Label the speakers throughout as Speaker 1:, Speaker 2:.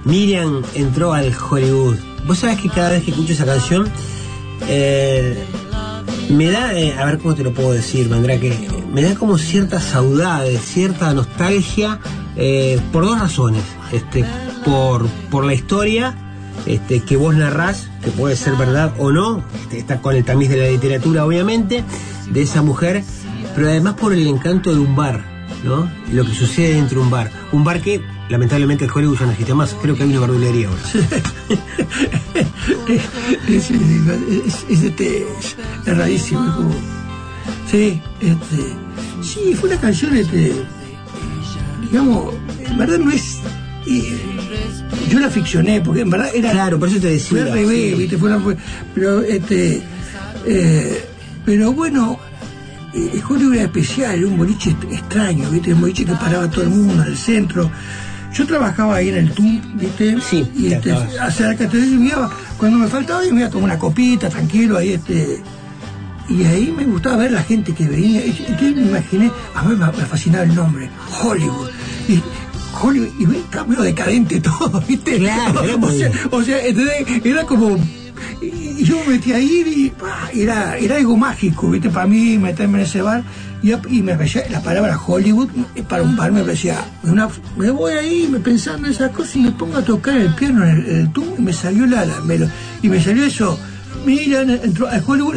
Speaker 1: Miriam entró al Hollywood. Vos sabés que cada vez que escucho esa canción me da, a ver cómo te lo puedo decir, Mandrake, me da como cierta saudade, cierta nostalgia, por dos razones. Por la historia que vos narrás, que puede ser verdad o no, está con el tamiz de la literatura, obviamente, de esa mujer, pero además por el encanto de un bar, ¿no? Lo que sucede dentro de un bar. Un bar que, lamentablemente, el Hollywood ya no existe más. Creo que hay una verdulería ahora.
Speaker 2: Es rarísimo. Es como... Sí, sí, fue una canción, digamos, en verdad no es... yo la ficcioné, porque en verdad era...
Speaker 1: Claro, por eso te decía.
Speaker 2: Fue al revés, sí. ¿Viste? Pero bueno... Hollywood era especial, era un boliche extraño, ¿viste? Un boliche que paraba todo el mundo en el centro. Yo trabajaba ahí en el TUM, ¿viste?
Speaker 1: Sí,
Speaker 2: y hacia la catedral, cuando me faltaba, yo me iba a tomar una copita, tranquilo, ahí, y ahí me gustaba ver la gente que venía. Entonces me imaginé, a mí me fascinaba el nombre, Hollywood. Y estaba medio decadente todo, ¿viste?
Speaker 1: Claro,
Speaker 2: o sea, era como... Y yo me metí ahí y era algo mágico, ¿viste? Para mí meterme en ese bar y me parecía la palabra Hollywood para un bar, me parecía me voy ahí pensando en esas cosas y me pongo a tocar el piano en el tubo y me salió y me salió eso. Mira, entró al Hollywood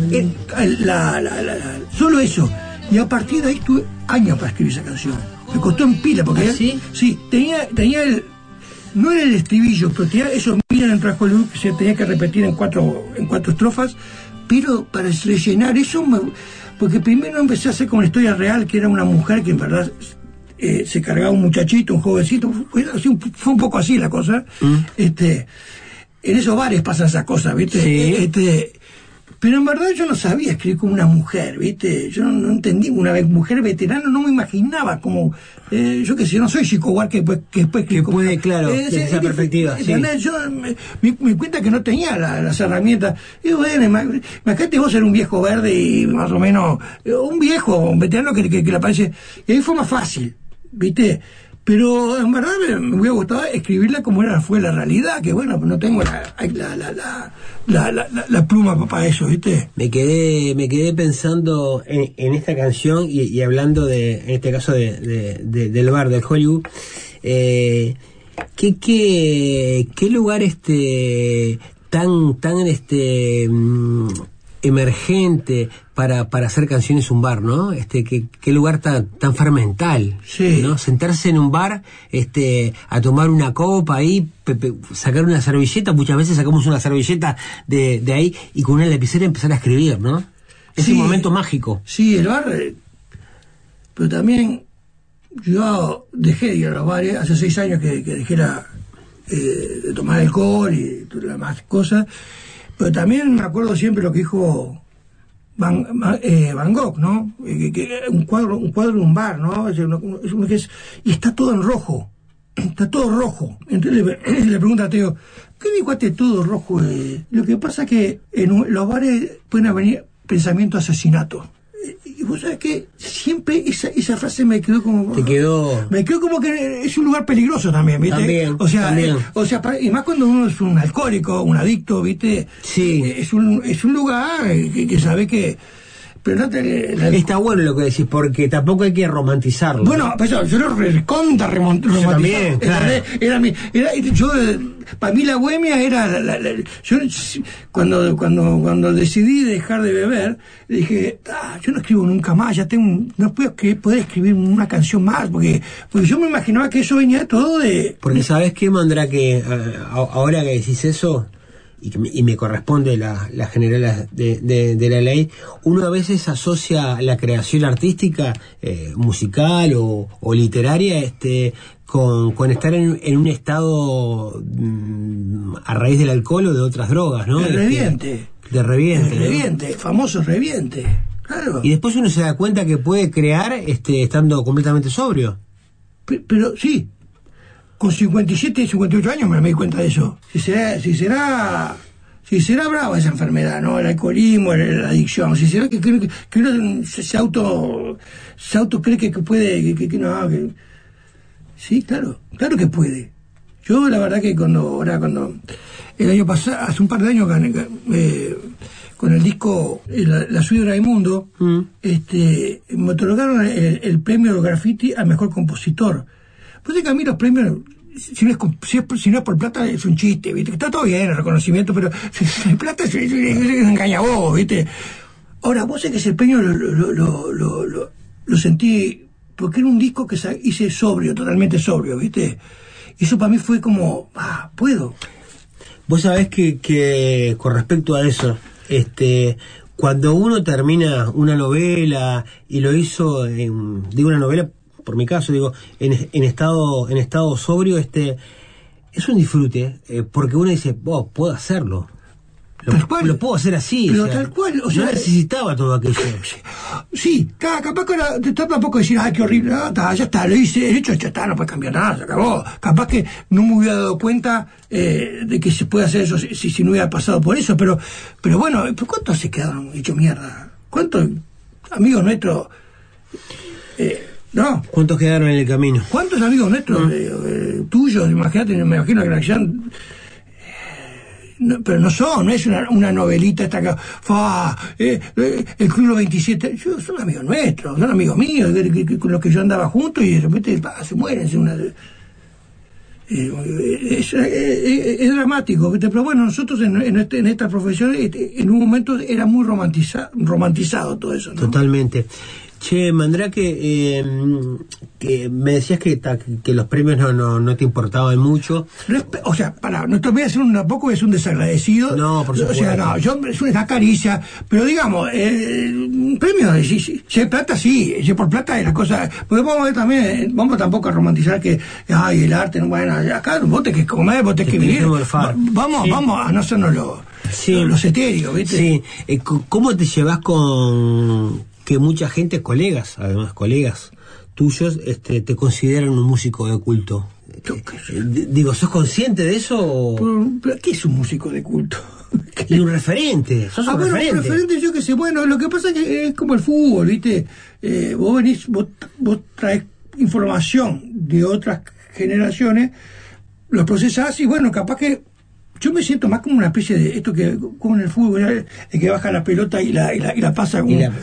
Speaker 2: solo eso, y a partir de ahí tuve años para escribir esa canción. Me costó en pila porque sí, tenía el... No era el estribillo, pero tenía eso, miran en Hollywood, que se tenía que repetir en cuatro estrofas, pero para rellenar eso, porque primero empecé a hacer como una historia real, que era una mujer que en verdad se cargaba un muchachito, un jovencito, fue un poco así la cosa. En esos bares pasan esas cosas, ¿viste?
Speaker 1: Sí.
Speaker 2: Pero en verdad yo no sabía escribir como una mujer, ¿viste? Yo no entendí, una mujer veterana, no me imaginaba como, yo qué sé, yo no soy Chico Buarque que
Speaker 1: puede, claro, desde esa perspectiva. Sí.
Speaker 2: Yo me cuenta que no tenía las herramientas. Y bueno, imagínate vos ser un viejo verde y más o menos, un viejo, un veterano que le parece, y ahí fue más fácil, ¿viste? Pero en verdad me hubiera gustado escribirla como fue la realidad, que bueno, no tengo la pluma para eso, ¿viste?
Speaker 1: Me quedé pensando en esta canción y hablando en este caso del bar, del Hollywood. ¿Qué lugar tan emergente para hacer canciones un bar, ¿no? Qué lugar tan fermental,
Speaker 2: sí,
Speaker 1: ¿no? Sentarse en un bar, a tomar una copa ahí, sacar una servilleta, muchas veces sacamos una servilleta de ahí y con una lapicera empezar a escribir, ¿no? Es un momento mágico.
Speaker 2: Sí, el bar, pero también yo dejé de ir a los bares, hace 6 años que dejé de tomar alcohol y todas las demás cosas. Pero también me acuerdo siempre lo que dijo Van Gogh, ¿no? Que un cuadro de un bar, ¿no? Y está todo en rojo. Está todo rojo. Entonces le pregunta a Teo, ¿qué dijo todo rojo? Lo que pasa es que en los bares pueden venir pensamientos de asesinato. Y vos sabés que siempre esa frase me quedó como...
Speaker 1: Te quedó...
Speaker 2: Me quedó como que es un lugar peligroso también, ¿viste?
Speaker 1: También.
Speaker 2: Y más cuando uno es un alcohólico, un adicto, ¿viste?
Speaker 1: Sí.
Speaker 2: Es un lugar que sabe que... Pero no
Speaker 1: está bueno lo que decís, porque tampoco hay que romantizarlo.
Speaker 2: Bueno, pues yo lo romantizaba.
Speaker 1: También, claro.
Speaker 2: Para mí la bohemia era... yo cuando decidí dejar de beber, dije, yo no escribo nunca más, no puedo poder escribir una canción más, porque yo me imaginaba que eso venía todo de...
Speaker 1: Porque ¿sabés qué, Mandrake? Ahora que decís eso... Y me corresponde la general de la ley, uno a veces asocia la creación artística, musical o literaria, con estar en un estado a raíz del alcohol o de otras drogas, ¿no?
Speaker 2: De reviente.
Speaker 1: ¿No?
Speaker 2: Famoso reviente, claro.
Speaker 1: Y después uno se da cuenta que puede crear estando completamente sobrio.
Speaker 2: Pero sí. Con 57 y 58 años me di cuenta de eso. Si será brava esa enfermedad, ¿no? El alcoholismo, la adicción. Si será que uno se auto cree que puede, sí, claro que puede. Yo la verdad que cuando el año pasado, hace un par de años con el disco La Suite de Raimundo, me otorgaron el premio graffiti al mejor compositor. Pues que a mí los premios, si no es por plata, es un chiste, ¿viste? Está todo bien el reconocimiento, pero si es plata es engaña vos, ¿viste? Ahora, vos sabés que ese premio lo sentí porque era un disco que hice sobrio, totalmente sobrio, ¿viste? Y eso para mí fue como, puedo.
Speaker 1: Vos sabés que con respecto a eso, cuando uno termina una novela y lo hizo, digo una novela, por mi caso, digo, en estado sobrio, es un disfrute, porque uno dice, puedo hacerlo. Lo puedo hacer así.
Speaker 2: Pero tal cual, o sea,
Speaker 1: no necesitaba todo aquello.
Speaker 2: Sí, capaz que ahora tampoco decir, qué horrible, ya está, lo hice, el hecho ya está, no puede cambiar nada, se acabó. Capaz que no me hubiera dado cuenta de que se puede hacer eso si no hubiera pasado por eso, pero bueno, ¿cuántos se quedaron hechos mierda? ¿Cuántos amigos nuestros no?
Speaker 1: ¿Cuántos quedaron en el camino?
Speaker 2: ¿Cuántos amigos nuestros tuyos? Imagínate, me imagino que la acción. No, pero no es una novelita esta que el Club 27, son amigos nuestros, son amigos míos con los que yo andaba juntos y de repente se mueren. Es dramático, ¿viste? Pero bueno, nosotros en esta profesión en un momento era muy romantizado todo eso, ¿no?
Speaker 1: Totalmente. Che, Mandrake, que me decías que los premios no te importaban mucho.
Speaker 2: O sea, no te voy a hacer poco, es un desagradecido.
Speaker 1: No, por supuesto.
Speaker 2: O sea, no, es una caricia, pero digamos, un premio, si hay plata, sí, si por plata es la cosa. Porque vamos tampoco a romantizar que, el arte, bueno, acá vos tenés que comer, vos tenés que vivir. Vamos a no hacernos los etéreos, ¿viste?
Speaker 1: Sí, ¿cómo te llevas con que mucha gente, colegas tuyos, te consideran un músico de culto? Digo, ¿sos consciente de eso?
Speaker 2: ¿Pero qué es un músico de culto?
Speaker 1: Y un referente, sos un referente.
Speaker 2: Un referente, yo qué sé, bueno, lo que pasa es que es como el fútbol, ¿viste? Vos traes información de otras generaciones, los procesás y bueno, capaz que yo me siento más como una especie de esto que como en el fútbol, el que baja la pelota y la pasa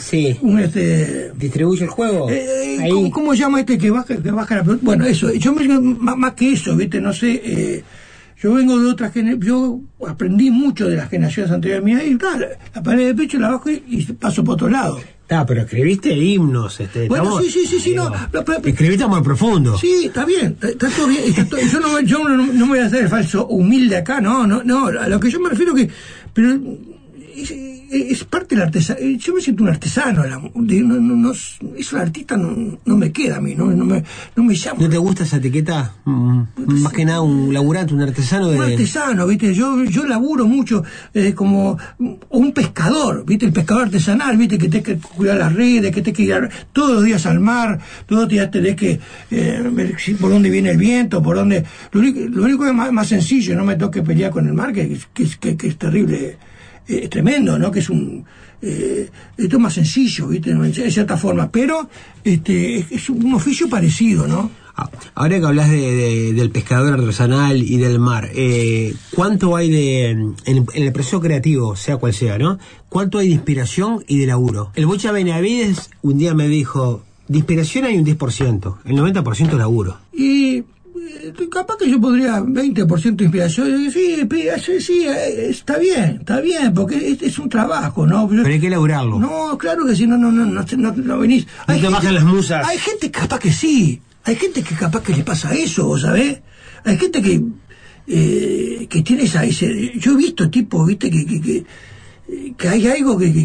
Speaker 1: distribuye el juego.
Speaker 2: ¿Cómo se llama que baja la pelota? Bueno, eso, yo más que eso, ¿viste? No sé, yo vengo de otras generaciones, yo aprendí mucho de las generaciones anteriores mías y la pared de pecho la bajo y paso por otro lado.
Speaker 1: Pero escribiste himnos,
Speaker 2: bueno, sí, no.
Speaker 1: Escribiste amor profundo.
Speaker 2: Sí, está bien, está todo bien. Yo no me voy a hacer el falso humilde acá, no. A lo que yo me refiero pero es parte del artesano. Yo me siento un artesano. Eso el artista no me queda a mí, no me llama.
Speaker 1: ¿No te gusta esa etiqueta? Más que nada un laburante, un artesano.
Speaker 2: Un artesano, ¿viste? Yo laburo mucho como un pescador, ¿viste? El pescador artesanal, ¿viste? Que tenés que cuidar las redes, que tenés que ir todos los días al mar, todos los días tenés que ver por dónde viene el viento, por dónde. Lo único que es más sencillo, no me toque pelear con el mar, que es terrible. Es tremendo, ¿no? Que es esto es más sencillo, ¿viste? En cierta forma, pero es un oficio parecido, ¿no?
Speaker 1: Ahora que hablas del pescador artesanal y del mar, ¿cuánto hay en el proceso creativo, sea cual sea, ¿no? ¿Cuánto hay de inspiración y de laburo? El Bocha Benavides un día me dijo, de inspiración hay un 10%, el 90% es laburo.
Speaker 2: Y capaz que yo podría 20% de inspiración. Sí, está bien, porque es un trabajo, ¿no?
Speaker 1: Pero hay que elaborarlo.
Speaker 2: No, claro que sí, no venís.
Speaker 1: No te bajan las musas.
Speaker 2: Hay gente que capaz que sí, hay gente que capaz que le pasa eso, ¿vos sabés? Hay gente que tiene ese. Yo he visto tipos, ¿viste? Que hay algo que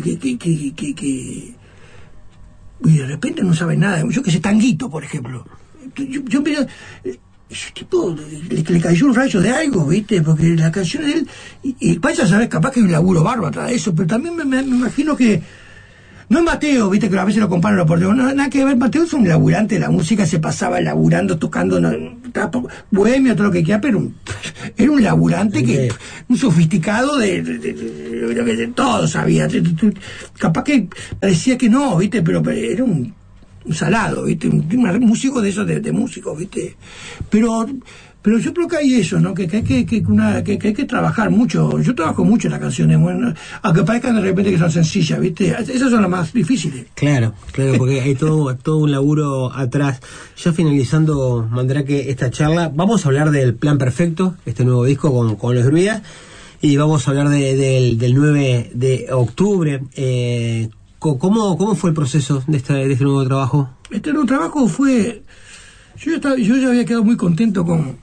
Speaker 2: y de repente no saben nada. Yo que sé, Tanguito, por ejemplo. Yo mira, ese tipo le cayó un rayo de algo, ¿viste? Porque la canción de él, y vaya a saber, capaz que hay un laburo bárbaro atrás de eso, pero también me imagino que no es Mateo, ¿viste? Que a veces lo comparan por Dios, nada que ver. Mateo es un laburante de la música, se pasaba laburando, tocando, bohemio, todo lo que quiera, pero era un laburante un sofisticado de todo sabía. Capaz que parecía que no, ¿viste? Pero era un salado, ¿viste? Un músico de esos de músicos, ¿viste? Pero Pero yo creo que hay eso, ¿no? Que hay que trabajar mucho. Yo trabajo mucho en las canciones, bueno, aunque parezcan de repente que son sencillas, ¿viste? Esas son las más difíciles.
Speaker 1: Claro, porque hay todo un laburo atrás. Ya finalizando, Mandrake, esta charla, vamos a hablar del Plan Perfecto, este nuevo disco con los Druidas, y vamos a hablar del 9 de octubre. ¿Cómo fue el proceso de este nuevo trabajo?
Speaker 2: Este nuevo trabajo fue... Yo ya había quedado muy contento con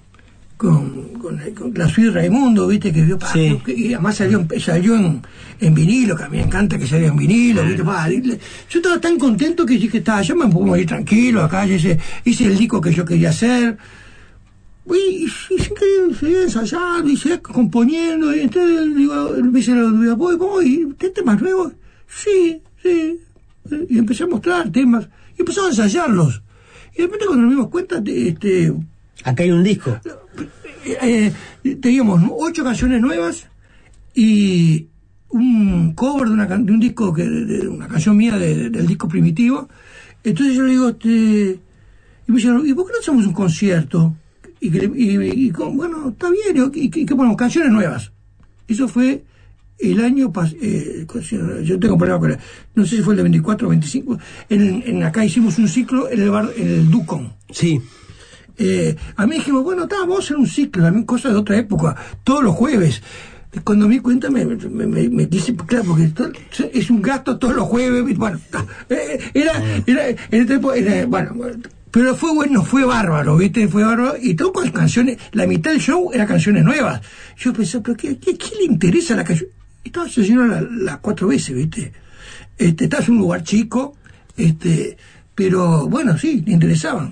Speaker 2: la suite Raimundo, viste, que vio,
Speaker 1: sí.
Speaker 2: Y además salió en vinilo, que a mí me encanta que salga en vinilo, viste, yo estaba tan contento que dije, yo me puedo ir tranquilo acá, hice el disco que yo quería hacer, y seguí ensayando, y seguí componiendo, y entonces digo, me dice, voy, ¿tenés temas nuevos? Sí, y empecé a mostrar temas, y empezaba a ensayarlos, y de repente cuando nos dimos cuenta,
Speaker 1: acá hay un disco.
Speaker 2: Teníamos 8 canciones nuevas y un cover de un disco, de una canción mía del disco Primitivo. Entonces yo le digo, y me dijeron, ¿y por qué no hacemos un concierto? Bueno, está bien, y que ponemos canciones nuevas. Eso fue el año pasado, yo tengo problema con no sé si fue el de 24 o 25, acá hicimos un ciclo en el Ducon.
Speaker 1: Sí.
Speaker 2: A mí dijimos, bueno, vamos a hacer un ciclo, también cosas de otra época, todos los jueves. Cuando me di cuenta me dice, claro, porque es un gasto todos los jueves, bueno, bueno, pero fue bueno, fue bárbaro, ¿viste? Fue bárbaro, y todo con canciones, la mitad del show eran canciones nuevas. Yo pensé, pero ¿qué le interesa la canción? Y estaba haciendo las 4 veces, ¿viste? Estás en un lugar chico, pero bueno, sí, le interesaban,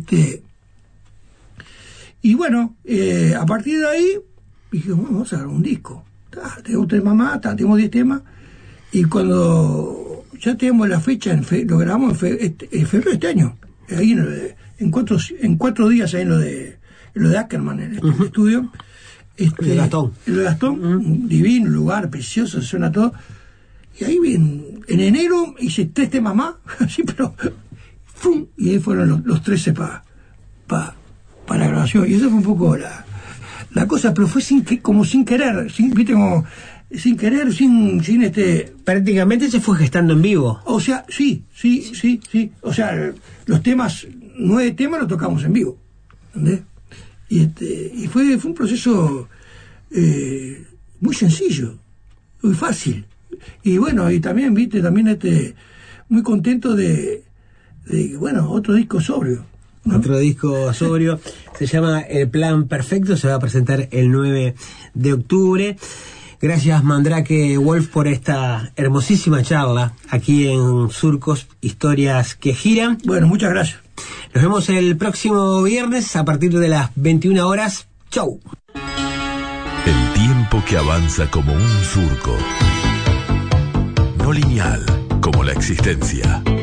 Speaker 2: y bueno, a partir de ahí dije, bueno, vamos a grabar un disco. Tengo 3 mamás, tenemos 10 temas, y cuando ya tenemos la fecha, lo grabamos en febrero de este año, ahí en 4 días ahí en lo de Ackerman, en el estudio.
Speaker 1: El de Gastón.
Speaker 2: El de Gastón, un divino lugar, precioso, suena todo. Y ahí en enero hice 3 temas más, así, pero ¡fum! Y ahí fueron los 13 para la grabación, y eso fue un poco la cosa, pero fue sin querer, sin
Speaker 1: prácticamente se fue gestando en vivo.
Speaker 2: O sea, sí, o sea, los 9 temas los tocamos en vivo, ¿entendés? Y fue un proceso muy sencillo, muy fácil, y bueno, y también, viste, muy contento de bueno, otro disco sobrio, ¿no?
Speaker 1: Otro disco sobrio, se llama El Plan Perfecto, se va a presentar el 9 de octubre. Gracias, Mandrake Wolf, por esta hermosísima charla aquí en Surcos, historias que giran.
Speaker 2: Bueno, muchas gracias.
Speaker 1: Nos vemos el próximo viernes a partir de las 21 horas. Chau.
Speaker 3: El tiempo que avanza como un surco, no lineal como la existencia.